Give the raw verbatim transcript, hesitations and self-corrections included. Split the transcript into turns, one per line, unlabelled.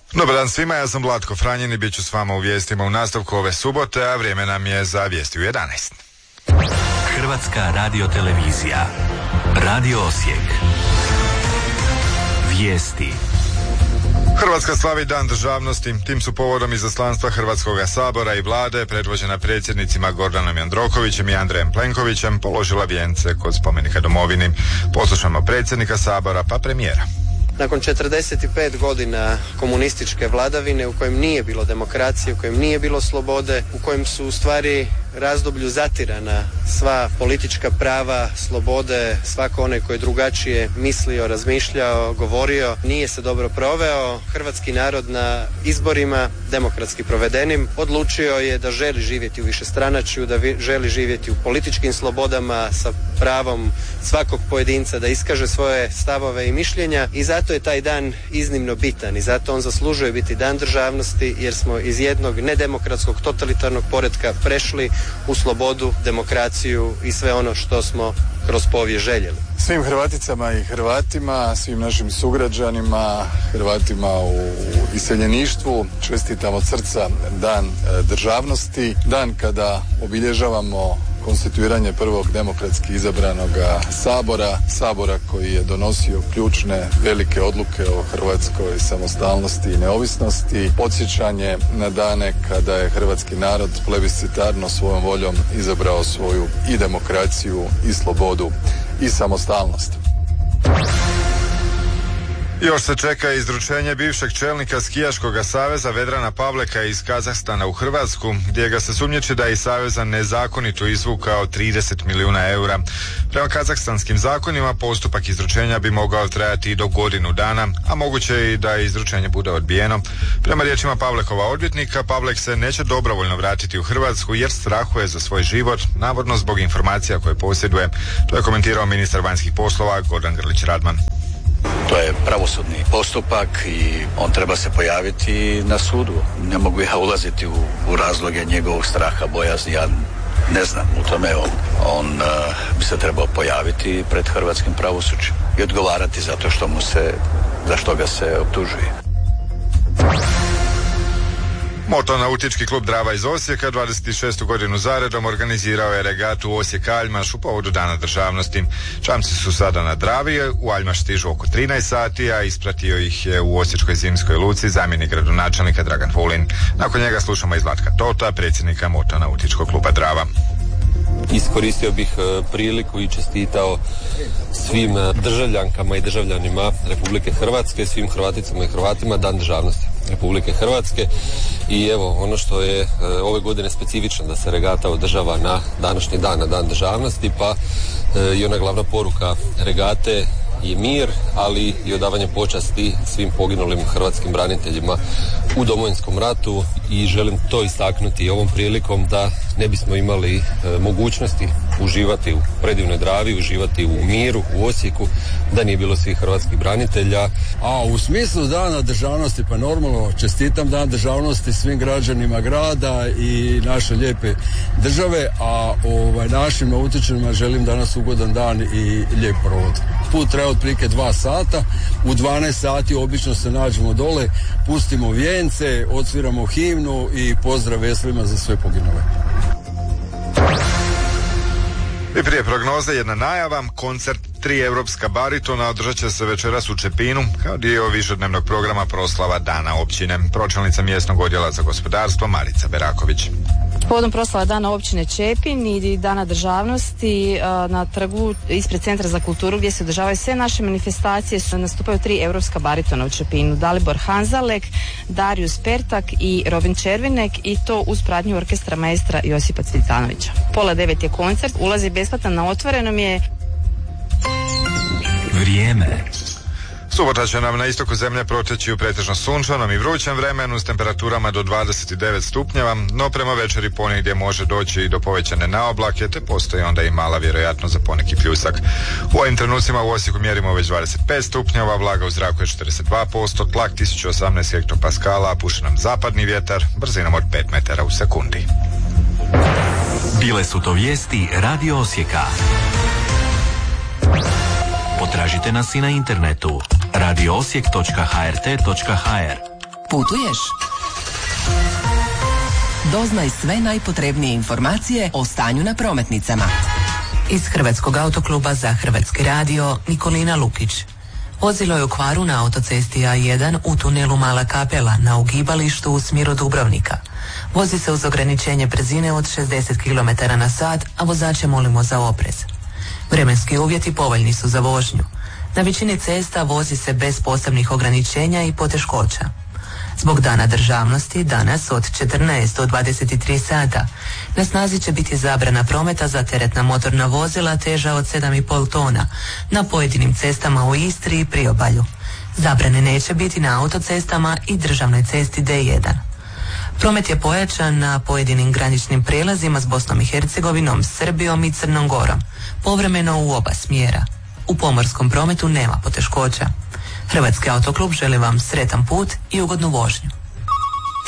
Dobar dan svima, ja sam Vlatko Franjin i bit ću s vama u vijestima u nastavku ove subote, a vrijeme nam je za vijesti u jedanaest.
Hrvatska radiotelevizija. Radio Osijek. Vijesti.
Hrvatska slavi Dan državnosti. Tim su povodom izaslanstva Hrvatskog sabora i vlade, predvođena predsjednicima Gordanom Jandrokovićem i Andrejem Plenkovićem, položila vijence kod spomenika domovini. Poslušamo predsjednika sabora pa premijera.
Nakon četrdeset pet godina komunističke vladavine u kojem nije bilo demokracije, u kojem nije bilo slobode, u kojem su u stvari razdoblju zatirana sva politička prava, slobode, svako onaj koji je drugačije mislio, razmišljao, govorio, nije se dobro proveo. Hrvatski narod na izborima, demokratski provedenim, odlučio je da želi živjeti u višestranačju, da vi, želi živjeti u političkim slobodama sa pravom svakog pojedinca da iskaže svoje stavove i mišljenja i zato je taj dan iznimno bitan i zato on zaslužuje biti dan državnosti jer smo iz jednog nedemokratskog totalitarnog poretka prešli u slobodu, demokraciju i sve ono što smo kroz povijest željeli.
Svim Hrvaticama i Hrvatima, svim našim sugrađanima, Hrvatima u iseljeništvu čestitam od srca Dan državnosti, dan kada obilježavamo konstituiranje prvog demokratski izabranog sabora, sabora koji je donosio ključne velike odluke o hrvatskoj samostalnosti i neovisnosti, podsjećanje na dane kada je hrvatski narod plebiscitarno svojom voljom izabrao svoju i demokraciju i slobodu i samostalnost.
Još se čeka izručenje bivšeg čelnika skijaškog saveza Vedrana Pavleka iz Kazahstana u Hrvatsku, gdje ga se sumnjiči da je iz saveza nezakonito izvukao trideset milijuna eura. Prema kazahstanskim zakonima postupak izručenja bi mogao trajati i do godinu dana, a moguće je i da izručenje bude odbijeno. Prema riječima Pavlekova odvjetnika, Pavlek se neće dobrovoljno vratiti u Hrvatsku jer strahuje za svoj život, navodno zbog informacija koje posjeduje. To je komentirao ministar vanjskih poslova Gordan Grlić Radman.
To je pravosudni postupak i on treba se pojaviti na sudu. Ne mogu ja ulaziti u, u razloge njegovog straha, bojazni, ja ne znam u tome. On, on uh, bi se trebao pojaviti pred hrvatskim pravosuđem i odgovarati za to što mu se, za što ga se optužuje.
Motonautički klub Drava iz Osijeka dvadeset šestu godinu zaredom organizirao je regatu Osijek-Aljmaš u povodu Dana državnosti. Čamci su sada na Dravi, u Aljmaš stižu oko trinaest sati, a ispratio ih je u Osječkoj zimskoj luci zamjenik gradonačelnika Dragan Vulin. Nakon njega slušamo i Zlatka Tota, predsjednika Motonautičkog kluba Drava.
Iskoristio bih priliku i čestitao svim državljankama i državljanima Republike Hrvatske, svim Hrvaticama i Hrvatima Dan državnosti Republike Hrvatske. I evo, ono što je ove godine specifično da se regata održava na današnji dan, na Dan državnosti, pa i ona glavna poruka regate je mir, ali i odavanje počasti svim poginulim hrvatskim braniteljima u Domovinskom ratu i želim to istaknuti ovom prilikom da ne bismo imali e, mogućnosti uživati u predivnoj Dravi, uživati u miru, u Osijeku, da nije bilo svih hrvatskih branitelja.
A u smislu Dana državnosti, pa normalno čestitam Dan državnosti svim građanima grada i naše lijepe države, a ovaj, našim nautičarima želim danas ugodan dan i lijep provod. Put treba otprilike dva sata, u dvanaest sati obično se nađemo dole, pustimo vijence, odsviramo himnu i pozdrav veselima za sve poginule.
I prije prognoze jedna najava, koncert Tri europska baritona održat će se večeras u Čepinu kao dio višednevnog programa proslava Dana općine. Pročelnica mjesnog odjela za gospodarstvo Marica Beraković.
Povodom proslava Dana općine Čepin i Dana državnosti na trgu ispred Centra za kulturu gdje se održavaju sve naše manifestacije su nastupaju tri europska baritona u Čepinu. Dalibor Hanzalek, Darius Pertak i Robin Červinek i to uz pratnju orkestra maestra Josipa Cvitanovića. Pola devet je koncert, ulaz je besplatan, na otvorenom je.
Vrijeme.
Subota će nam na istoku zemlje proteći u pretežno sunčanom i vrućem vremenu s temperaturama do dvadeset devet stupnjeva, no prema večeri ponegdje može doći i do povećane naoblake, te postoji onda i mala vjerojatnost za poneki pljusak. U ovim trenucima u Osijeku mjerimo već dvadeset pet stupnjeva, vlaga u zraku je četrdeset dva posto, tlak tisuću osamnaest hektopaskala, puše nam zapadni vjetar brzinom od pet metara u sekundi.
Bile su to vijesti Radio Osijeka. Potražite nas i na internetu radio osijek točka h r t točka h r.
Putuješ? Doznaj sve najpotrebnije informacije o stanju na prometnicama.
Iz Hrvatskog autokluba za Hrvatski radio, Nikolina Lukić. Vozilo je u kvaru na autocesti A jedan u tunelu Mala Kapela na ugibalištu u smjeru Dubrovnika. Vozi se uz ograničenje brzine od šezdeset kilometara na sat, a vozače molimo za oprez. Vremenski uvjeti povoljni su za vožnju. Na većini cesta vozi se bez posebnih ograničenja i poteškoća. Zbog Dana državnosti, danas od četrnaest do dvadeset tri sata, na snazi će biti zabrana prometa za teretna motorna vozila teža od sedam i pol tona na pojedinim cestama u Istri i Priobalju. Zabrane neće biti na autocestama i državnoj cesti D jedan. Promet je pojačan na pojedinim graničnim prijelazima s Bosnom i Hercegovinom, Srbijom i Crnom Gorom, povremeno u oba smjera. U pomorskom prometu nema poteškoća. Hrvatski autoklub želi vam sretan put i ugodnu vožnju.